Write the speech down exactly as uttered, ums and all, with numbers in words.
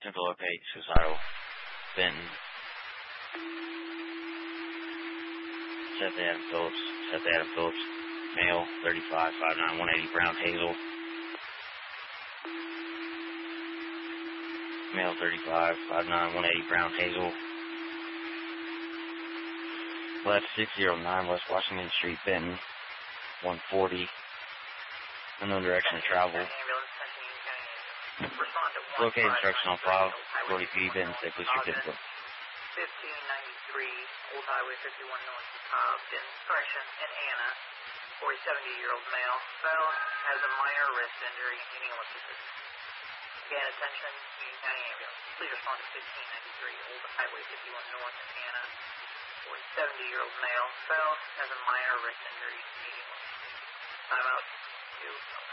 Central Opaque, suicidal. Benton. Seth Adam Phillips. Seth Adam Phillips. Male, thirty-five, five nine, one eighty, Brown Hazel. Male, thirty-five, five nine, one eighty, Brown Hazel. Left six zero nine, West Washington Street, Benton. one forty. Unknown direction of travel. Located instruction on file. forty P, Benton State Police Certificate. fifteen ninety-three, Old Highway fifty-one North, uh, Benton, correction, in Anna, forty-seven-year-old male, fell, has a minor wrist injury, needing electricity. Again, attention, Union County Ambulance. Please respond to fifteen ninety-three, Old Highway fifty-one North, in Anna, forty-seven-year-old male, fell, has a minor wrist injury, needing electricity. Time out. Two.